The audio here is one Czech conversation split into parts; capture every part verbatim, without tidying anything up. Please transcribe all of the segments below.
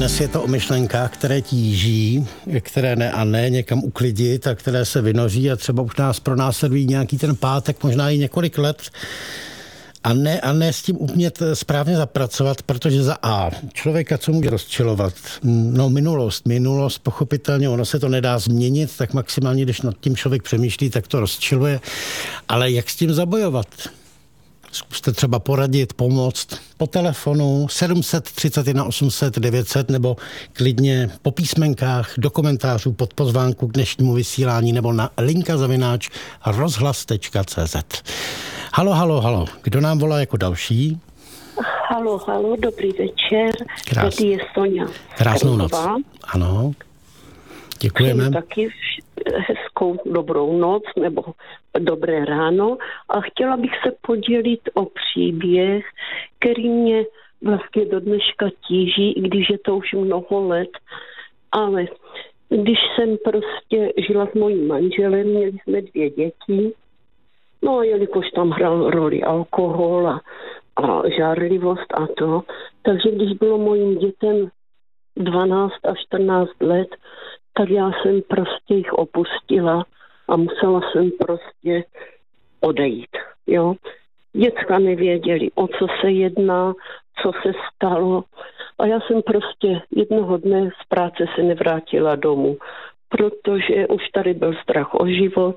Dnes je to o myšlenkách, které tíží, které ne a ne, někam uklidit a které se vynoří a třeba už nás pronásledují nějaký ten pátek, možná i několik let a ne, a ne s tím umět správně zapracovat, protože za A, člověka co může rozčilovat? No minulost, minulost, pochopitelně, ono se to nedá změnit, tak maximálně, když nad tím člověk přemýšlí, tak to rozčiluje, ale jak s tím zabojovat? Zkuste třeba poradit, pomoct po telefonu sedm set třicet jedna osm set devět set nebo klidně po písmenkách do komentářů pod pozvánku k dnešnímu vysílání nebo na linka zavináč rozhlas tečka cé zet. Halo, halo, halo. Kdo nám volá jako další? Halo, halo, dobrý večer. Krás... Tady je Soňa. Krásnou noc. Ano. Děkujeme. Přeji taky hezkou dobrou noc nebo dobré ráno a chtěla bych se podělit o příběh, který mě vlastně do dneška tíží, i když je to už mnoho let, ale když jsem prostě žila s mojím manželem, měli jsme dvě děti, no a jelikož tam hrál roli alkohol a, a žárlivost a to, takže když bylo mojím dětem dvanáct a čtrnáct let, tak já jsem prostě jich opustila a musela jsem prostě odejít, jo. Děcka nevěděli, o co se jedná, co se stalo a já jsem prostě jednoho dne z práce se nevrátila domů, protože už tady byl strach o život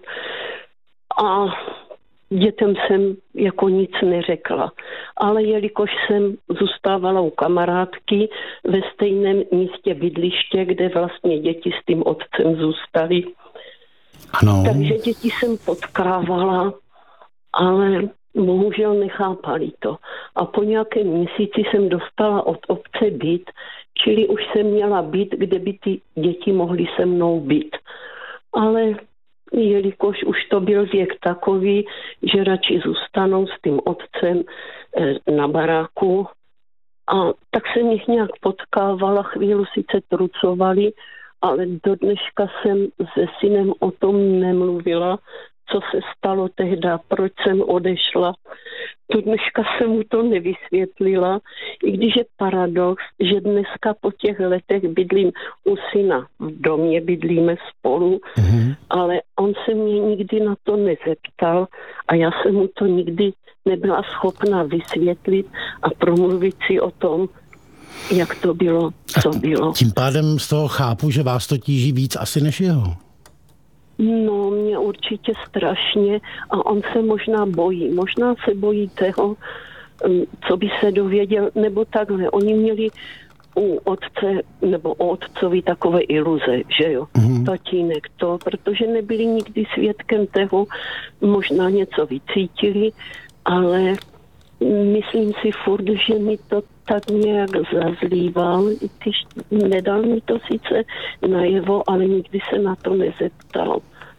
a dětem jsem jako nic neřekla. Ale jelikož jsem zůstávala u kamarádky ve stejném místě bydliště, kde vlastně děti s tím otcem zůstaly. Ano. Takže děti jsem potkávala, ale bohužel nechápali to. A po nějakém měsíci jsem dostala od obce byt, čili už jsem měla byt, kde by ty děti mohly se mnou být. Ale jelikož už to byl věk takový, že radši zůstanou s tím otcem na baráku. A tak jsem jich nějak potkávala, chvíli sice trucovali, ale do dneška jsem se synem o tom nemluvila, co se stalo tehda, proč jsem odešla. Do dneška jsem mu to nevysvětlila, i když je paradox, že dneska po těch letech bydlím u syna. V domě bydlíme spolu, mm-hmm. ale on se mě nikdy na to nezeptal a já jsem mu to nikdy nebyla schopna vysvětlit a promluvit si o tom, jak to bylo, co bylo. Tím pádem z toho chápu, že vás to tíží víc asi než jeho. No, mě určitě strašně a on se možná bojí. Možná se bojí toho, co by se dověděl, nebo takhle. Oni měli u otce, nebo o otcovi takové iluze, že jo, mm-hmm. tatínek to, protože nebyli nikdy svědkem toho, možná něco vycítili, ale myslím si furt, že mi to tak nějak zazlíval, když nedal mi to sice najevo, ale nikdy se na to nezeptal.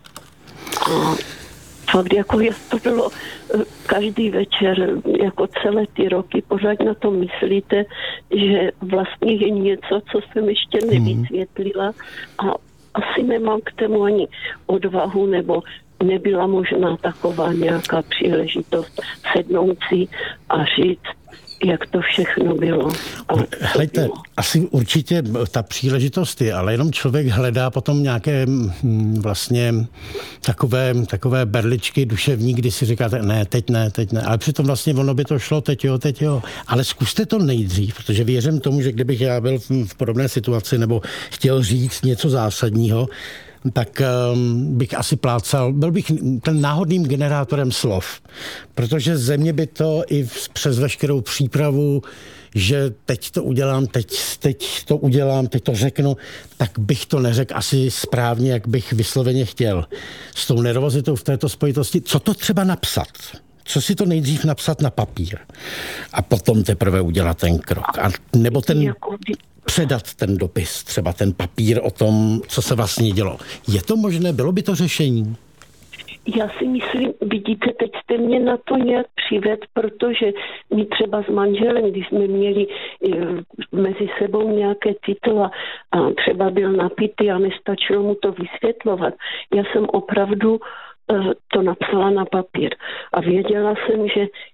A fakt jako to bylo každý večer, jako celé ty roky, pořád na to myslíte, že vlastně je něco, co jsem ještě nevysvětlila a asi nemám k tomu ani odvahu, nebo nebyla možná taková nějaká příležitost sednout si a říct, jak to všechno bylo. Hlejte, asi určitě ta příležitost je, ale jenom člověk hledá potom nějaké vlastně takové, takové berličky duševní, kdy si říkáte, ne, teď ne, teď ne, ale přitom vlastně ono by to šlo, teď jo, teď jo. Ale zkuste to nejdřív, protože věřím tomu, že kdybych já byl v podobné situaci nebo chtěl říct něco zásadního, tak um, bych asi plácal, byl bych ten náhodným generátorem slov, protože ze mě by to i přes veškerou přípravu, že teď to udělám, teď, teď to udělám, teď to řeknu, tak bych to neřekl asi správně, jak bych vysloveně chtěl. S tou nervozitou v této spojitosti, co to třeba napsat? Co si to nejdřív napsat na papír a potom teprve udělat ten krok. A nebo ten... předat ten dopis, třeba ten papír o tom, co se vlastně dělo. Je to možné? Bylo by to řešení? Já si myslím, vidíte, teď jste mě na to nějak přived, protože my třeba s manželem, když jsme měli mezi sebou nějaké titula a třeba byl napitý a nestačilo mu to vysvětlovat, já jsem opravdu to napsala na papír. A věděla jsem, že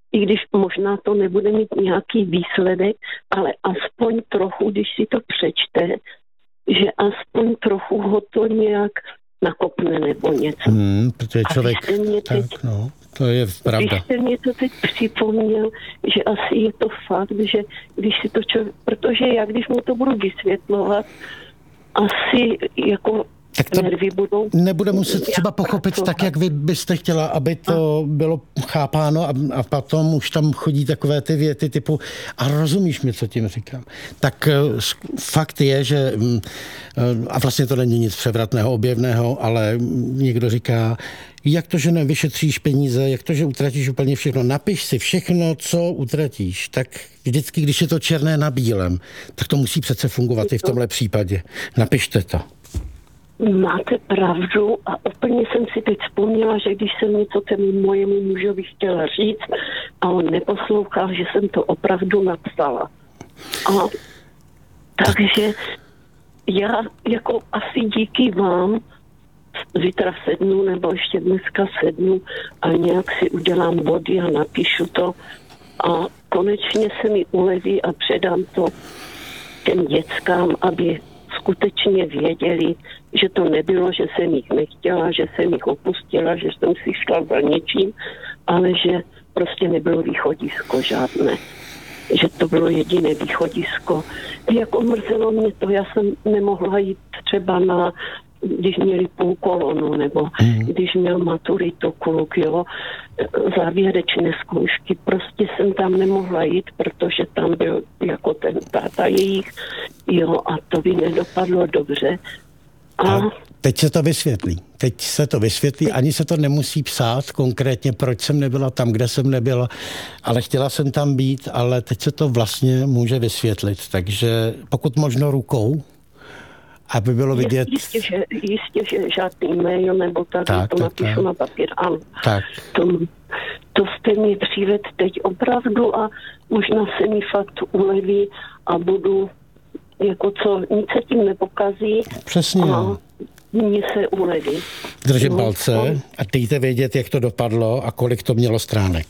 i když možná to nebude mít nějaký výsledek, ale aspoň trochu, když si to přečte, že aspoň trochu ho to nějak nakopne nebo něco. Hmm, protože člověk, tak teď, no, to je pravda. Když jste mě to teď připomněl, že asi je to fakt, že když si to člověk, protože já když mu to budu vysvětlovat, asi jako tak to nervy budou... Nebude muset třeba pochopit pracovat. tak, jak vy byste chtěla, aby to bylo chápáno a, a potom už tam chodí takové ty věty typu a rozumíš mi, co tím říkám. Tak fakt je, že a vlastně to není nic převratného, objevného, ale někdo říká, jak to, že nevyšetříš peníze, jak to, že utratíš úplně všechno. Napiš si všechno, co utratíš. Tak vždycky, když je to černé na bílém, tak to musí přece fungovat i v tomhle případě. Napište to. Máte pravdu a úplně jsem si teď vzpomněla, že když jsem něco tému mojemu mužovi chtěla říct a on neposlouchal, že jsem to opravdu napsala. A takže já jako asi díky vám zítra sednu nebo ještě dneska sednu a nějak si udělám body a napíšu to a konečně se mi uleví a předám to těm dětskám, aby skutečně věděli, že to nebylo, že jsem jich nechtěla, že jsem jich opustila, že jsem si šla za něčím, ale že prostě nebylo východisko žádné. Že to bylo jediné východisko. Jako mrzelo mě to, já jsem nemohla jít třeba na, když měli půl kolonu, nebo mm. když měl maturitu kluk, jo, závěrečné zkoušky. Prostě jsem tam nemohla jít, protože tam byl jako ten táta jejich, jo, a to by nedopadlo dobře. A, a teď se to vysvětlí. Teď se to vysvětlí, ani se to nemusí psát konkrétně, proč jsem nebyla tam, kde jsem nebyla, ale chtěla jsem tam být, ale teď se to vlastně může vysvětlit. Takže pokud možno rukou, aby bylo vidět... Jistě, že, jistě, že žádný mail nebo tak, tak to tak, napíšu tak. na papír, ano. Tak. To, to jste mi přived teď opravdu a možná se mi fakt uleví a budu jako co, nic se tím nepokazí. Přesně. A mně se uleví. Držím no, palce no. A dejte vědět, jak to dopadlo a kolik to mělo stránek.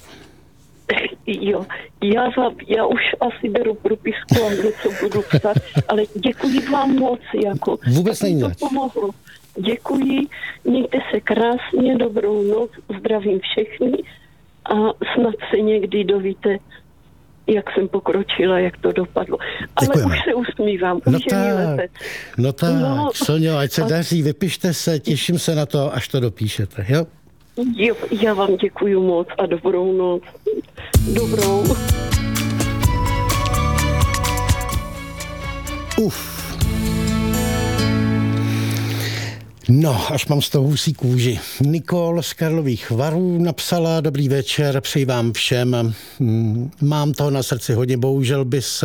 Jo, já, vám, já už asi beru propisku a něco budu psát, ale děkuji vám moc, jako. Vůbec není to pomohlo. Děkuji, mějte se krásně, dobrou noc, zdravím všechny a snad se někdy dovíte, jak jsem pokročila, jak to dopadlo. Ale děkujeme. Už se usmívám, no už tak, je mi lepec. No tak, no, Sonjo, ať se a... daří, vypište se, těším se na to, až to dopíšete, jo? Jo, já vám děkuju moc a dobrou noc. Dobrou. Uf. No, až mám z toho husí kůži. Nikol z Karlových Varů napsala: dobrý večer, přeji vám všem. Mám toho na srdci hodně, bohužel by se